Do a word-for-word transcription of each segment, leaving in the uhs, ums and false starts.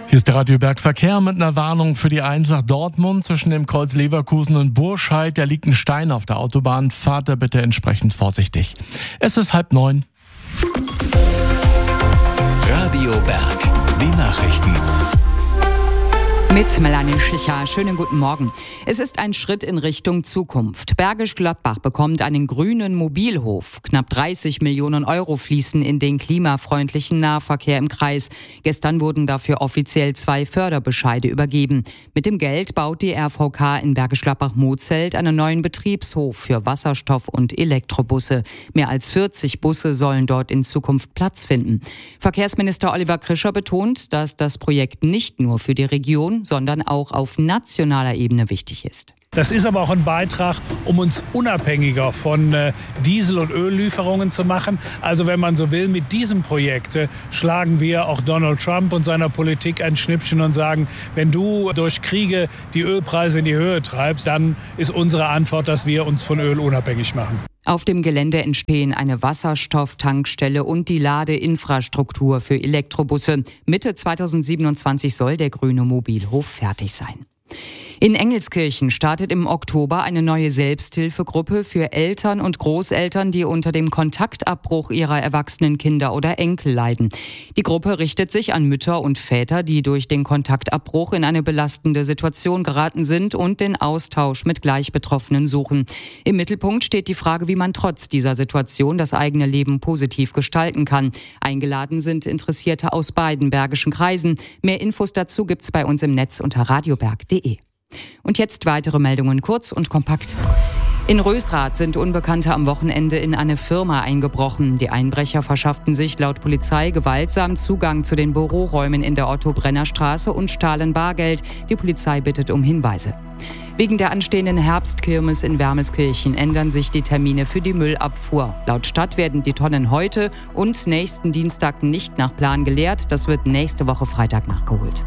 Hier ist der Radio Berg Verkehr mit einer Warnung für die eins nach Dortmund zwischen dem Kreuz Leverkusen und Burscheid. Da liegt ein Stein auf der Autobahn. Fahrt da bitte entsprechend vorsichtig. Es ist halb neun. Radio Berg, die Nachrichten. Mit Melanie Schicher. Schönen guten Morgen. Es ist ein Schritt in Richtung Zukunft. Bergisch Gladbach bekommt einen grünen Mobilhof. Knapp dreißig Millionen Euro fließen in den klimafreundlichen Nahverkehr im Kreis. Gestern wurden dafür offiziell zwei Förderbescheide übergeben. Mit dem Geld baut die R V K in Bergisch Gladbach-Mozelt einen neuen Betriebshof für Wasserstoff- und Elektrobusse. Mehr als vierzig Busse sollen dort in Zukunft Platz finden. Verkehrsminister Oliver Krischer betont, dass das Projekt nicht nur für die Region, sondern auch auf nationaler Ebene wichtig ist. Das ist aber auch ein Beitrag, um uns unabhängiger von äh, Diesel- und Öllieferungen zu machen. Also wenn man so will, mit diesem Projekt äh, schlagen wir auch Donald Trump und seiner Politik ein Schnippchen und sagen, wenn du durch Kriege die Ölpreise in die Höhe treibst, dann ist unsere Antwort, dass wir uns von Öl unabhängig machen. Auf dem Gelände entstehen eine Wasserstofftankstelle und die Ladeinfrastruktur für Elektrobusse. Mitte zweitausendsiebenundzwanzig soll der grüne Mobilhof fertig sein. In Engelskirchen startet im Oktober eine neue Selbsthilfegruppe für Eltern und Großeltern, die unter dem Kontaktabbruch ihrer erwachsenen Kinder oder Enkel leiden. Die Gruppe richtet sich an Mütter und Väter, die durch den Kontaktabbruch in eine belastende Situation geraten sind und den Austausch mit Gleichbetroffenen suchen. Im Mittelpunkt steht die Frage, wie man trotz dieser Situation das eigene Leben positiv gestalten kann. Eingeladen sind Interessierte aus beiden bergischen Kreisen. Mehr Infos dazu gibt's bei uns im Netz unter radioberg punkt de. Und jetzt weitere Meldungen, kurz und kompakt. In Rösrath sind Unbekannte am Wochenende in eine Firma eingebrochen. Die Einbrecher verschafften sich laut Polizei gewaltsam Zugang zu den Büroräumen in der Otto-Brenner-Straße und stahlen Bargeld. Die Polizei bittet um Hinweise. Wegen der anstehenden Herbstkirmes in Wermelskirchen ändern sich die Termine für die Müllabfuhr. Laut Stadt werden die Tonnen heute und nächsten Dienstag nicht nach Plan geleert. Das wird nächste Woche Freitag nachgeholt.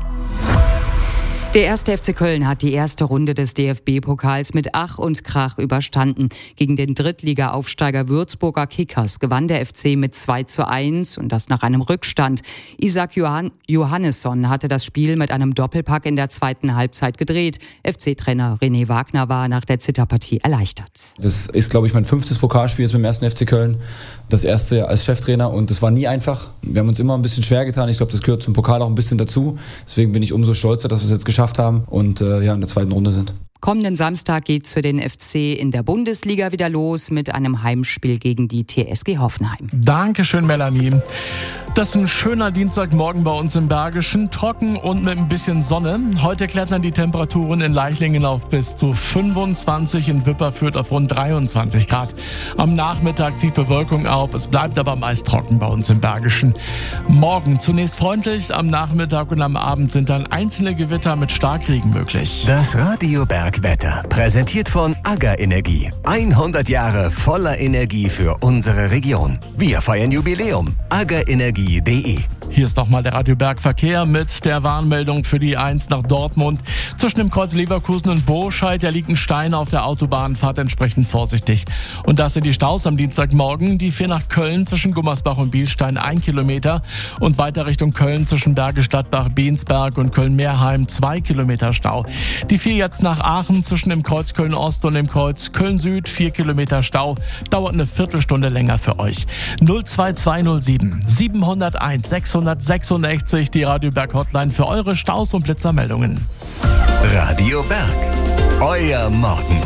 Der erste F C Köln hat die erste Runde des D F B-Pokals mit Ach und Krach überstanden. Gegen den Drittliga-Aufsteiger Würzburger Kickers gewann der F C mit zwei zu eins und das nach einem Rückstand. Isaac Johann- Johannesson hatte das Spiel mit einem Doppelpack in der zweiten Halbzeit gedreht. F C-Trainer René Wagner war nach der Zitterpartie erleichtert. Das ist, glaube ich, mein fünftes Pokalspiel jetzt mit dem ersten F C Köln. Das erste als Cheftrainer und es war nie einfach. Wir haben uns immer ein bisschen schwer getan. Ich glaube, das gehört zum Pokal auch ein bisschen dazu. Deswegen bin ich umso stolzer, dass wir es jetzt geschafft haben und äh, ja, in der zweiten Runde sind. Kommenden Samstag geht's für den F C in der Bundesliga wieder los mit einem Heimspiel gegen die T S G Hoffenheim. Dankeschön, Melanie. Das ist ein schöner Dienstagmorgen bei uns im Bergischen, trocken und mit ein bisschen Sonne. Heute klettern die Temperaturen in Leichlingen auf bis zu fünfundzwanzig, in Wipperfürth auf rund dreiundzwanzig Grad. Am Nachmittag zieht Bewölkung auf, es bleibt aber meist trocken bei uns im Bergischen. Morgen zunächst freundlich, am Nachmittag und am Abend sind dann einzelne Gewitter mit Starkregen möglich. Das Radio Berg Wetter, präsentiert von AGA Energie. hundert Jahre voller Energie für unsere Region. Wir feiern Jubiläum. aga energie punkt de. Hier ist nochmal der Radio Berg Verkehr mit der Warnmeldung für die eins nach Dortmund. Zwischen dem Kreuz Leverkusen und Burscheid, da liegt ein Stein auf der Autobahn, fahrt entsprechend vorsichtig. Und das sind die Staus am Dienstagmorgen. Die vier nach Köln zwischen Gummersbach und Bielstein ein Kilometer und weiter Richtung Köln zwischen Bergisch Gladbach, Bensberg und Köln-Meerheim zwei Kilometer Stau. Die vier jetzt nach Aachen zwischen dem Kreuz Köln-Ost und dem Kreuz Köln-Süd, vier Kilometer Stau, dauert eine Viertelstunde länger für euch. null zwei zwei null sieben sieben null eins sechs sechs die Radio Berg Hotline für eure Staus- und Blitzermeldungen. Radio Berg, euer Morgen.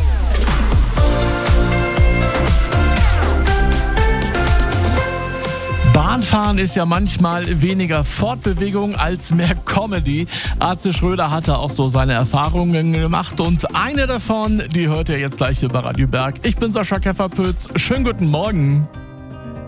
Bahnfahren ist ja manchmal weniger Fortbewegung als mehr Comedy. Atze Schröder hatte auch so seine Erfahrungen gemacht und eine davon, die hört ihr jetzt gleich über Radio Berg. Ich bin Sascha Kefferpütz. Schönen guten Morgen.